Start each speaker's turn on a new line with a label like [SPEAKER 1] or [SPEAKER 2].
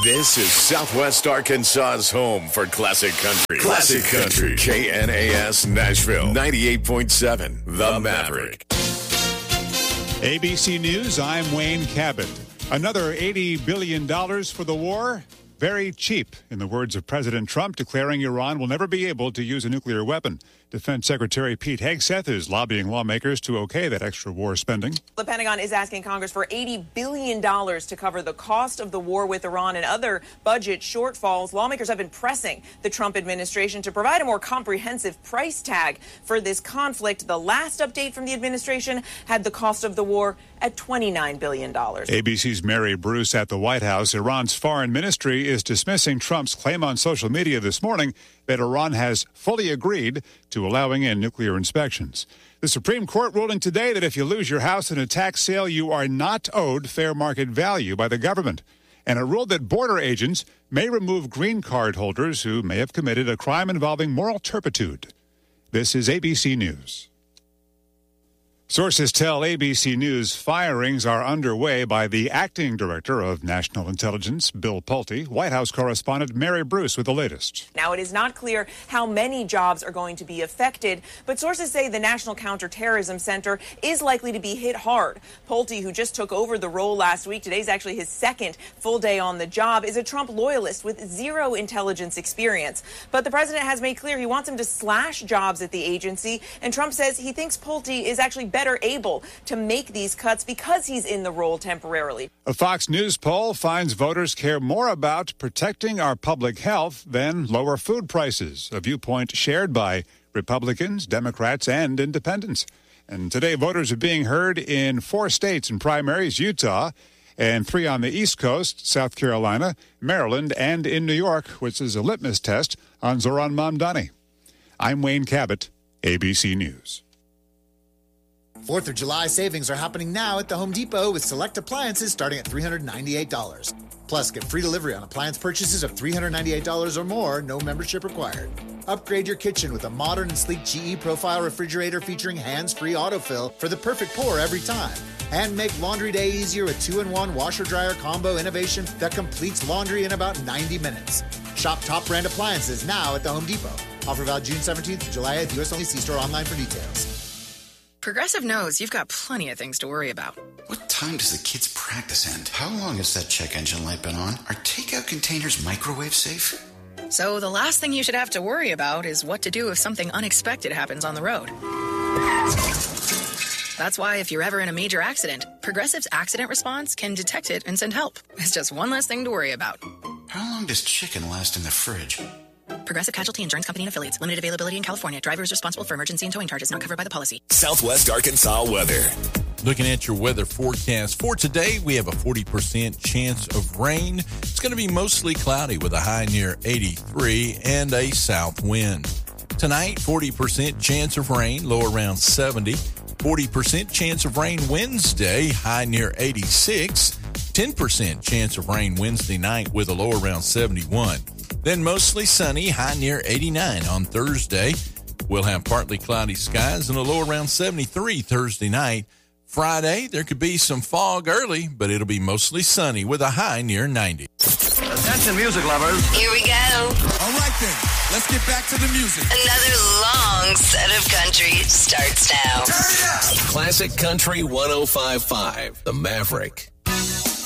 [SPEAKER 1] This is Southwest Arkansas's home for classic country. Classic country. KNAS Nashville 98.7, The Maverick.
[SPEAKER 2] ABC News, I'm Wayne Cabot. Another $80 billion for the war? Very cheap, in the words of President Trump, declaring Iran will never be able to use a nuclear weapon. Defense Secretary Pete Hegseth is lobbying lawmakers to okay that extra war spending.
[SPEAKER 3] The Pentagon is asking Congress for $80 billion to cover the cost of the war with Iran and other budget shortfalls. Lawmakers have been pressing the Trump administration to provide a more comprehensive price tag for this conflict. The last update from the administration had the cost of the war at $29 billion.
[SPEAKER 2] ABC's Mary Bruce at the White House. Iran's foreign ministry is dismissing Trump's claim on social media this morning that Iran has fully agreed to allowing in nuclear inspections. The Supreme Court ruling today that if you lose your house in a tax sale, you are not owed fair market value by the government. And it ruled that border agents may remove green card holders who may have committed a crime involving moral turpitude. This is ABC News. Sources tell ABC News firings are underway by the acting director of National Intelligence, Bill Pulte. White House correspondent Mary Bruce with the latest.
[SPEAKER 3] Now, it is not clear how many jobs are going to be affected, but sources say the National Counterterrorism Center is likely to be hit hard. Pulte, who just took over the role last week, today's actually his second full day on the job, is a Trump loyalist with zero intelligence experience. But the president has made clear he wants him to slash jobs at the agency, and Trump says he thinks Pulte is actually better able to make these cuts because he's in the role temporarily.
[SPEAKER 2] A Fox News poll finds voters care more about protecting our public health than lower food prices, a viewpoint shared by Republicans, Democrats, and independents. And today, voters are being heard in 4 states in primaries: Utah, and 3 on the East Coast, South Carolina, Maryland, and in New York, which is a litmus test on Zoran Mamdani. I'm Wayne Cabot, ABC News.
[SPEAKER 4] 4th of July savings are happening now at the Home Depot with select appliances starting at $398. Plus, get free delivery on appliance purchases of $398 or more, no membership required. Upgrade your kitchen with a modern and sleek GE Profile refrigerator featuring hands-free autofill for the perfect pour every time. And make laundry day easier with 2-in-1 washer-dryer combo innovation that completes laundry in about 90 minutes. Shop top brand appliances now at the Home Depot. Offer valid June 17th to July 8th. U.S. only. See store online for details.
[SPEAKER 5] Progressive knows you've got plenty of things to worry about.
[SPEAKER 6] What time does the kids' practice end? How long has that check engine light been on? Are takeout containers microwave safe?
[SPEAKER 5] So the last thing you should have to worry about is what to do if something unexpected happens on the road. That's why if you're ever in a major accident, Progressive's accident response can detect it and send help. It's just one less thing to worry about.
[SPEAKER 6] How long does chicken last in the fridge?
[SPEAKER 5] Progressive Casualty Insurance Company and Affiliates. Limited availability in California. Driver is responsible for emergency and towing charges not covered by the policy.
[SPEAKER 1] Southwest Arkansas weather.
[SPEAKER 7] Looking at your weather forecast for today, we have a 40% chance of rain. It's going to be mostly cloudy with a high near 83 and a south wind. Tonight, 40% chance of rain, low around 70. 40% chance of rain Wednesday, high near 86. 10% chance of rain Wednesday night with a low around 71. Then mostly sunny, high near 89 on Thursday. We'll have partly cloudy skies and a low around 73 Thursday night. Friday, there could be some fog early, but it'll be mostly sunny with a high near 90.
[SPEAKER 8] Attention music lovers.
[SPEAKER 9] Here we go.
[SPEAKER 8] All right then, let's get back to the music.
[SPEAKER 9] Another long set of country starts now.
[SPEAKER 8] Turn it up.
[SPEAKER 1] Classic Country 105.5, The Maverick.